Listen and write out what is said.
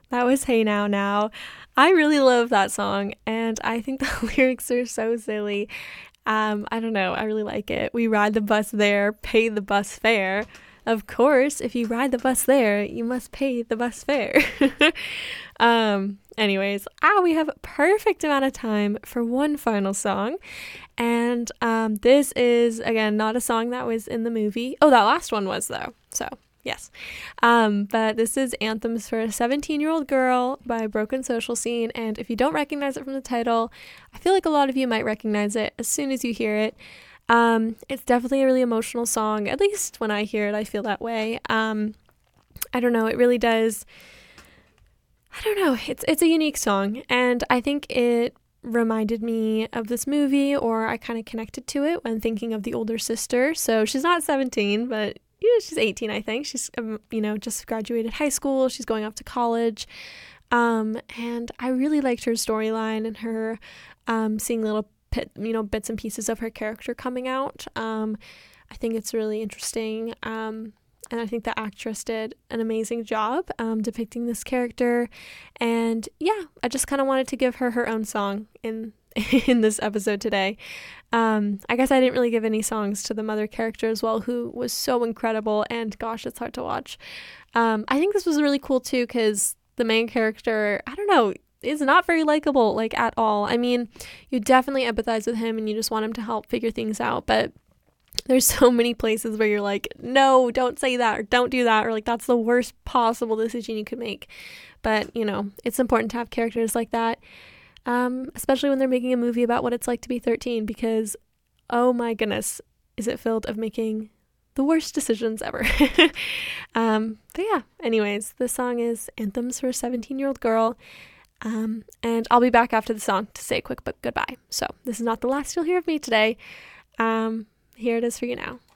That was Hey Now Now. I really love that song, and I think the lyrics are so silly. I don't know, I really like it. We ride the bus there, pay the bus fare. Of course, if you ride the bus there, you must pay the bus fare. Anyways, we have a perfect amount of time for one final song. And this is, again, not a song that was in the movie. Oh, that last one was, though. So, yes. But this is Anthems for a 17-Year-Old Girl by Broken Social Scene. And if you don't recognize it from the title, I feel like a lot of you might recognize it as soon as you hear it. It's definitely a really emotional song. At least when I hear it, I feel that way. I don't know. It really does. I don't know. It's a unique song. And I think it reminded me of this movie, or I kind of connected to it when thinking of the older sister. So she's not 17, but she's 18, I think. She's, just graduated high school. She's going off to college. And I really liked her storyline and her seeing little bits and pieces of her character coming out. I think it's really interesting. And I think the actress did an amazing job depicting this character. And yeah, I just kind of wanted to give her her own song in in this episode today. I guess I didn't really give any songs to the mother character as well, who was so incredible. And gosh, it's hard to watch. I think this was really cool too, because the main character, I don't know, is not very likable, like, at all. I mean, you definitely empathize with him and you just want him to help figure things out, but there's so many places where you're like, no, don't say that, or don't do that, or like, that's the worst possible decision you could make. But, it's important to have characters like that, especially when they're making a movie about what it's like to be 13, because, oh my goodness, is it filled of making the worst decisions ever. But yeah, anyways, this song is Anthems for a 17-Year-Old Girl. And I'll be back after the song to say a quick goodbye. So this is not the last you'll hear of me today. Here it is for you now.